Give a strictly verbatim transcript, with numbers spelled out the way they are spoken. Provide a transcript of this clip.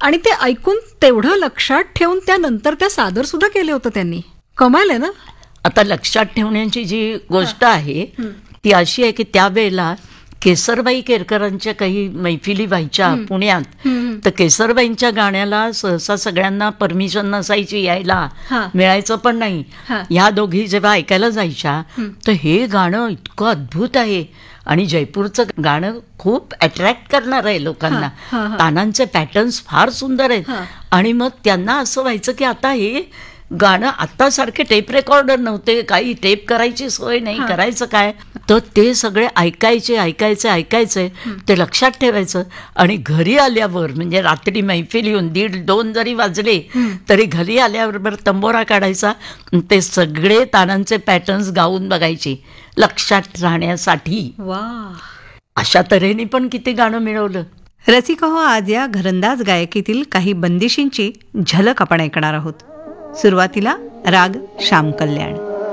आणि ते ऐकून तेवढं लक्षात ठेवून त्यानंतर त्या सादर सुद्धा केले होतं त्यांनी. कमाल आहे ना. आता लक्षात ठेवण्याची जी गोष्ट आहे ती अशी आहे की त्यावेळेला केसरबाई केरकरांच्या काही मैफिली व्हायच्या पुण्यात, तर केसरबाईंच्या गाण्याला सहसा सगळ्यांना परमिशन नसायची, यायला मिळायचं पण नाही. ह्या दोघी जेव्हा ऐकायला जायच्या तर हे गाणं इतकं अद्भुत आहे आणि जयपूरचं गाणं खूप अट्रॅक्ट करणार आहे लोकांना, तानांचे पॅटर्न्स फार सुंदर आहेत. आणि मग त्यांना असं व्हायचं की आता हे गाणं, आत्तासारखे टेप रेकॉर्डर नव्हते, काही टेप करायची सोय नाही, करायचं काय. तर ते सगळे ऐकायचे ऐकायचे ऐकायचे ते लक्षात ठेवायचं आणि घरी आल्यावर म्हणजे रात्री मैफिल येऊन दीड दोन जरी वाजले तरी घरी आल्याबरोबर तंबोरा काढायचा, ते सगळे तानांचे पॅटर्न्स गाऊन बघायचे लक्षात राहण्यासाठी. वा, अशा तऱ्हेने पण किती गाणं मिळवलं. रसिका हो, आज या घरंदाज गायकीतील काही बंदिशींची झलक आपण ऐकणार आहोत. सुरुवातीला राग श्याम कल्याण.